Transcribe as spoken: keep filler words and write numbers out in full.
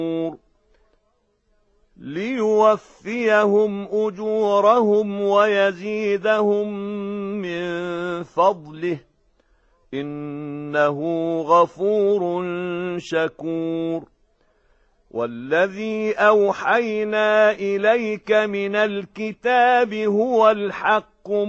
ليوفيهم أجورهم ويزيدهم من فضله إنه غفور شكور. والذي أوحينا إليك من الكتاب هو الحق